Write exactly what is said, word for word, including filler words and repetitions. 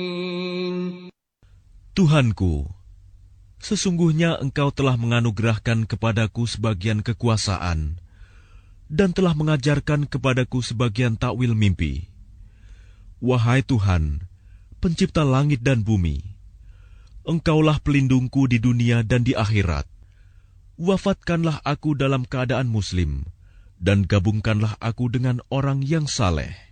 Tuhanku, sesungguhnya Engkau telah menganugerahkan kepadaku sebagian kekuasaan dan telah mengajarkan kepadaku sebagian takwil mimpi. Wahai Tuhan, pencipta langit dan bumi, Engkaulah pelindungku di dunia dan di akhirat. Wafatkanlah aku dalam keadaan muslim, dan gabungkanlah aku dengan orang yang saleh.